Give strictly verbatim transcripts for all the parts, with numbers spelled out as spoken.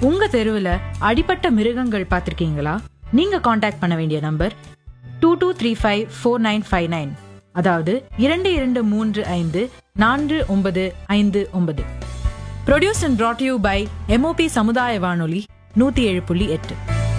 உங்க தெருவுல அடிப்பட்ட மிருகங்கள் பார்த்திருக்கீங்களா? நீங்க காண்டாக்ட் பண்ண வேண்டிய number two two three five four nine five nine, அதாவது இரண்டு இரண்டு மூன்று ஐந்து நான்கு ஒன்பது ஐந்து ஒன்பது. Produce and brought you by MOP சமுதாய வானொலி நூத்தி ஏழு புள்ளி எட்டு.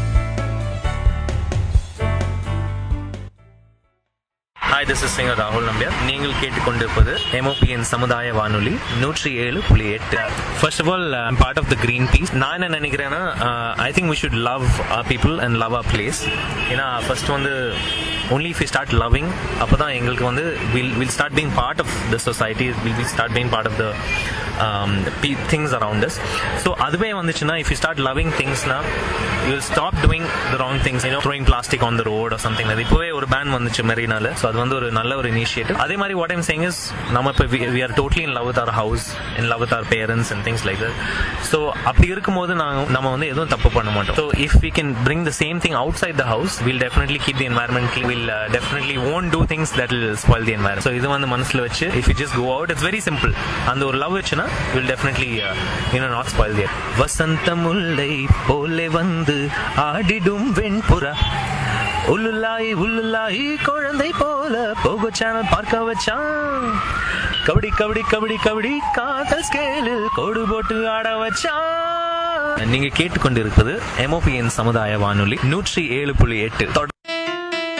Hi, this is singer Rahul Nambiar. நீங்கள் கேட்டுக்கொண்டிருப்பது எம்ஓபியின் சமுதாய வானொலி நூற்றி ஏழு புள்ளி எட்டு. First of all, I'm part of the Greenpeace. நான் என்ன நினைக்கிறேன்னா, I think we should love our people and love our place. ஏன்னா first வந்து only if we start loving, அப்பதான் எங்களுக்கு வந்து we'll we'll start being part of the society, we'll start being part of the um, things around us. So அதுவே வந்துச்சுன்னா, if you start loving things now, you'll stop doing the wrong things, you know, throwing plastic on the road or something like that. இப்போவே ஒரு pan வந்துச்சு மெரினால. So அது வந்து ஒரு நல்ல ஒரு இனிஷியேட்டிவ். அதே மாதிரி what I'm saying is, நம்ம இப்போ we are totally in love with our house, in love with our parents and things like that. So அப்படி இருக்கும்போது நம்ம வந்து எதுவும் தப்பு பண்ண மாட்டோம். So if we can bring the same thing outside the house, we'll definitely keep the environment clean. We'll uh, definitely won't do things that will spoil the environment. So இது வந்து மனசுல வச்சு, if you just go out, it's very simple. அந்த ஒரு love வச்சுனா we'll definitely uh, you know not spoil the earth. வசந்த முல்லை போலே வந்து ஆடிடும் வெண்புறா, உள்ளுலாய் உள்ளுலாய் குழந்தை போல போகோ சேனல் பார்க்க வச்சான், கபடி கபடி கபடி கபடி காதல் ஸ்கேலில் கோடு போட்டு ஆட வச்சான். நீங்க கேட்டுக்கொண்டிருப்பது எம்ஓபியின் சமுதாய வானொலி நூற்றி ஏழு புள்ளி எட்டு.